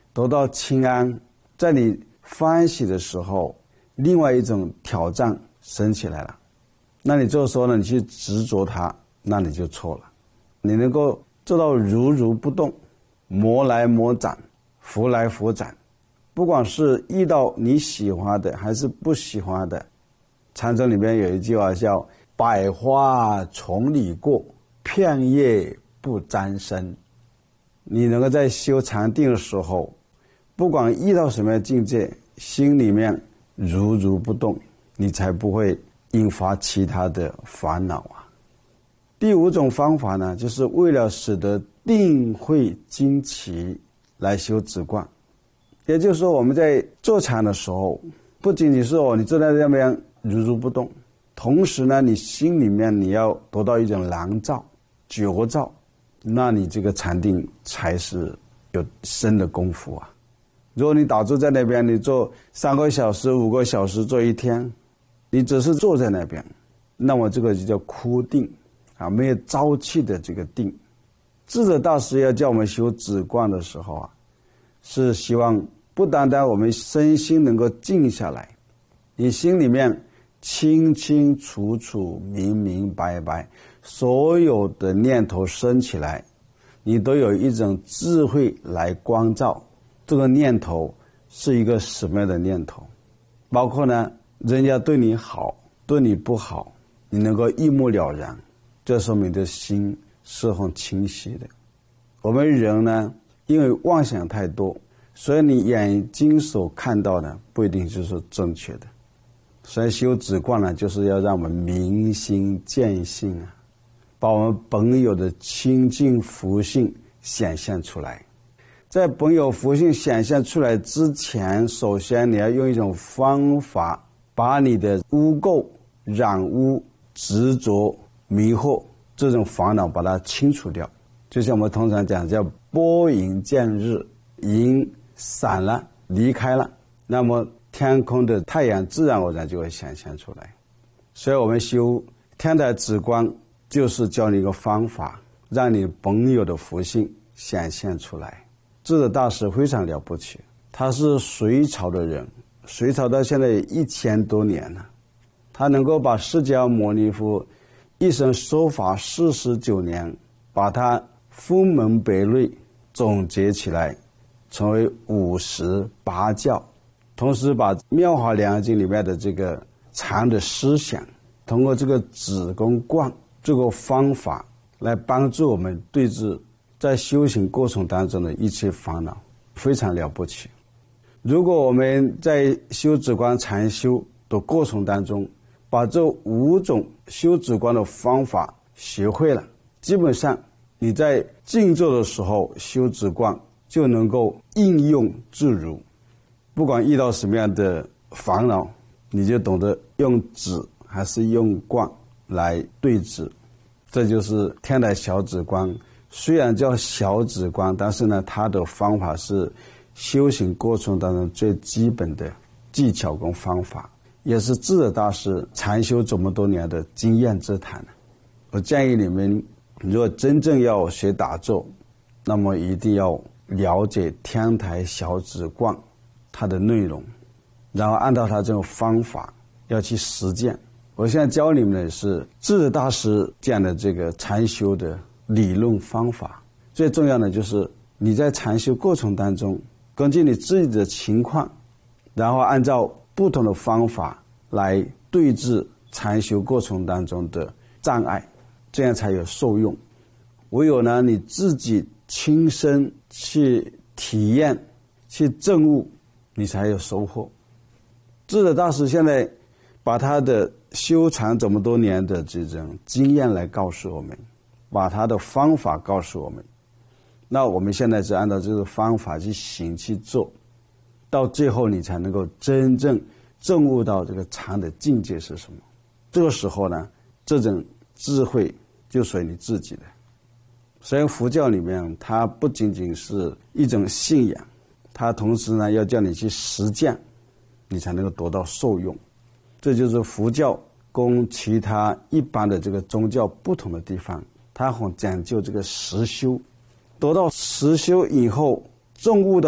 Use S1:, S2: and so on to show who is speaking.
S1: 得到清安，在你欢喜的时候，另外一种挑战升起来了。那你这个时候呢，你去执着它，那你就错了。你能够做到如如不动，磨来磨斩，拂来拂斩，不管是遇到你喜欢的还是不喜欢的。禅宗里面有一句话叫百花丛里过，片叶不沾身。你能够在修禅定的时候，不管遇到什么样的境界，心里面如如不动，你才不会引发其他的烦恼啊。第五种方法呢，就是为了使得定慧精奇来修止观。也就是说，我们在坐禅的时候，不仅仅是你坐在那边如如不动，同时呢，你心里面你要得到一种廊照、觉照，那你这个禅定才是有深的功夫啊。如果你打坐在那边，你坐3个小时、5个小时，坐一天，你只是坐在那边，那么这个就叫枯定啊，没有朝气的这个定。智者大师要叫我们修止观的时候啊，是希望不单单我们身心能够静下来，你心里面清清楚楚、明明白白，所有的念头升起来，你都有一种智慧来光照这个念头是一个什么样的念头。包括呢，人家对你好，对你不好，你能够一目了然，这说明这心是很清晰的。我们人呢，因为妄想太多，所以你眼睛所看到的不一定就是正确的。所以修止观呢，就是要让我们明心见性啊，把我们本有的清净福性显现出来。在本有福性显现出来之前，首先你要用一种方法，把你的污垢、染污、执着、迷惑这种烦恼把它清除掉。就像我们通常讲叫拨云见日，云散了，离开了，那么天空的太阳自然而然就会显现出来。所以我们修天台止观，就是教你一个方法，让你本有的福性显现出来。智者大师非常了不起，他是隋朝的人，隋朝到现在1000多年了，他能够把释迦牟尼佛一生说法49年，把他分门别类总结起来，成为58教，同时把妙法莲经里面的这个禅的思想，通过这个止跟观这个方法来帮助我们对治在修行过程当中的一切烦恼，非常了不起。如果我们在修止观禅修的过程当中，把这5种修止观的方法学会了，基本上你在静坐的时候修止观就能够应用自如。不管遇到什么样的烦恼，你就懂得用止还是用观来对治。这就是天台小止观，虽然叫小止观，但是呢，它的方法是修行过程当中最基本的技巧跟方法，也是智者大师禅修这么多年的经验之谈。我建议你们，如果真正要学打坐，那么一定要了解天台小止观它的内容，然后按照它这种方法要去实践。我现在教你们的是智者大师讲的这个禅修的理论方法。最重要的就是你在禅修过程当中，根据你自己的情况，然后按照不同的方法来对治禅修过程当中的障碍，这样才有受用。唯有呢，你自己亲身去体验、去证悟，你才有收获。智者大师现在把他的修禅这么多年的这种经验来告诉我们，把他的方法告诉我们，那我们现在是按照这个方法去行去做，到最后你才能够真正证悟到这个禅的境界是什么。这个时候呢，这种智慧就属于你自己的。所以佛教里面它不仅仅是一种信仰，它同时呢要叫你去实践，你才能够得到受用。这就是佛教跟其他一般的这个宗教不同的地方，它很讲究这个实修。得到实修以后，证悟到